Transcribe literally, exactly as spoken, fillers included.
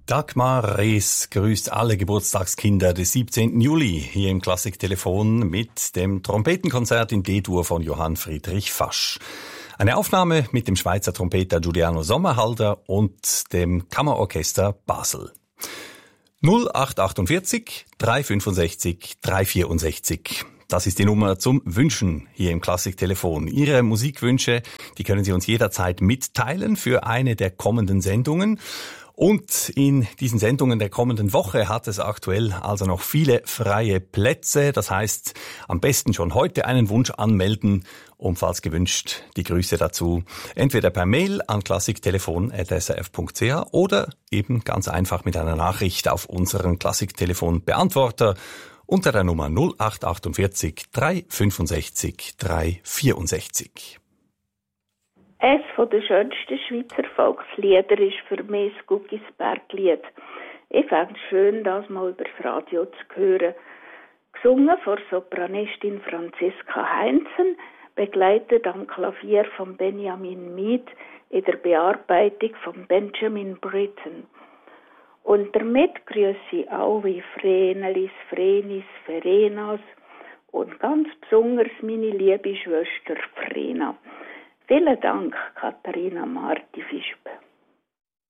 Dagmar Rees grüßt alle Geburtstagskinder des siebzehnten Juli hier im Klassiktelefon mit dem Trompetenkonzert in D-Dur von Johann Friedrich Fasch. Eine Aufnahme mit dem Schweizer Trompeter Giuliano Sommerhalder und dem Kammerorchester Basel. null acht achtundvierzig drei fünfundsechzig drei vierundsechzig. Das ist die Nummer zum Wünschen hier im Klassiktelefon. Ihre Musikwünsche, die können Sie uns jederzeit mitteilen für eine der kommenden Sendungen. Und in diesen Sendungen der kommenden Woche hat es aktuell also noch viele freie Plätze. Das heißt, am besten schon heute einen Wunsch anmelden, um falls gewünscht die Grüße dazu entweder per Mail an klassiktelefon at s r f punkt c h oder eben ganz einfach mit einer Nachricht auf unseren Klassiktelefon-Beantworter unter der Nummer null acht achtundvierzig drei fünfundsechzig drei vierundsechzig. Eines der schönsten Schweizer Volkslieder ist für mich das Guggisberg-Lied. Ich fände es schön, das mal über das Radio zu hören. Gesungen von Sopranistin Franziska Heinzen, begleitet am Klavier von Benjamin Mead, in der Bearbeitung von Benjamin Britten. Und damit grüße ich alle Vrenelis, Vrenis, Verenas und ganz besonders meine liebe Schwester Vrena. Vielen Dank, Katharina Marti-Fischbe.